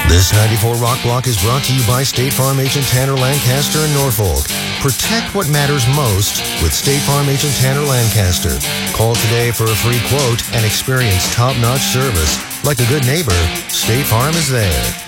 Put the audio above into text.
This 94 Rock Block is brought to you by State Farm agent Tanner Lancaster in Norfolk. Protect what matters most with State Farm agent Tanner Lancaster. Call today for a free quote and experience top-notch service. Like a good neighbor, State Farm is there.